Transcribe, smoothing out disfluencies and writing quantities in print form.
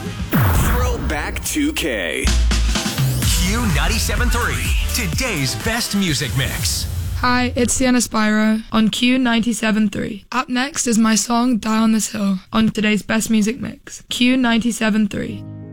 Throwback 2K. Q97.3, today's best music mix. Hi, it's Sienna Spyro on Q97.3. Up next is my song Die on This Hill on today's best music mix, Q97.3.